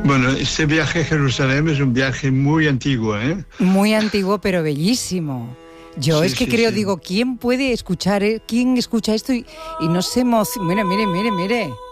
Bueno, este viaje a Jerusalén es un viaje muy antiguo, ¿eh? Muy antiguo, pero bellísimo. Yo Sí, es que sí, creo, sí. digo, ¿quién puede escuchar, quién escucha esto y no se emociona? Mire.